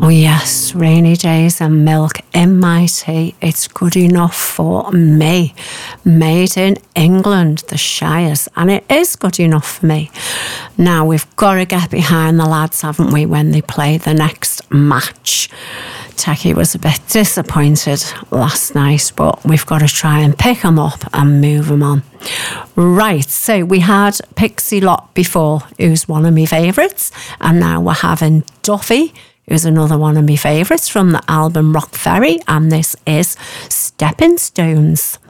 Oh yes, rainy days and milk in my tea. It's good enough for me. Made in England, the Shires, and it is good enough for me. Now we've got to get behind the lads, haven't we, when they play the next match. Techie was a bit disappointed last night, but we've got to try and pick them up and move them on. Right, so we had Pixie Lott before, who's one of my favourites, and now we're having Duffy, who's another one of my favourites from the album Rock Ferry, and this is Stepping Stones.